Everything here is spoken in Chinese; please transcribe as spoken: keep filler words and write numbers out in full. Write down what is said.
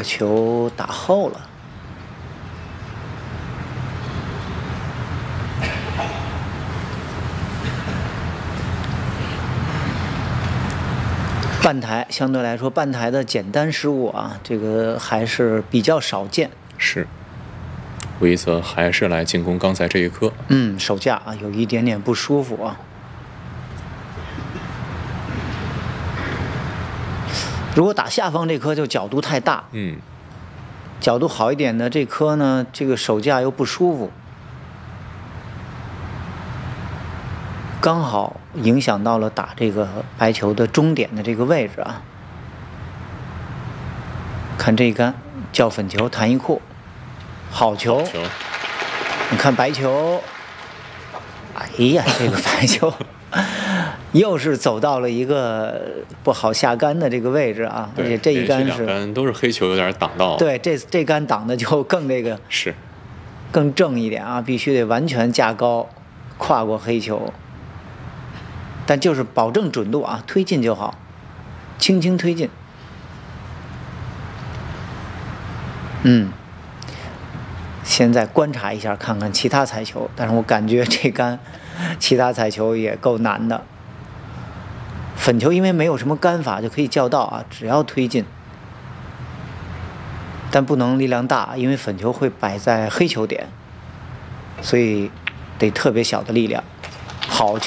球打后了。半台相对来说，半台的简单失误啊，这个还是比较少见。 是，维泽还是来进攻刚才这一颗。 嗯，手架啊有一点点不舒服啊。如果打下方这颗就角度太大， 嗯， 角度好一点的这颗呢，这个手架又不舒服，刚好影响到了打这个白球的终点的这个位置啊。看这一杆叫粉球弹一库，好球！ 球你看白球，哎呀，这个白球又是走到了一个不好下杆的这个位置啊，而且这一杆是两杆都是黑球，有点挡到。 对，这这杆挡的就更这个是更正一点啊，必须得完全架高，跨过黑球。但就是保证准度啊，推进就好，轻轻推进。嗯，现在观察一下，看看其他彩球，但是我感觉这杆其他彩球也够难的。粉球因为没有什么杆法就可以叫到啊，只要推进，但不能力量大，因为粉球会摆在黑球点，所以得特别小的力量。好球。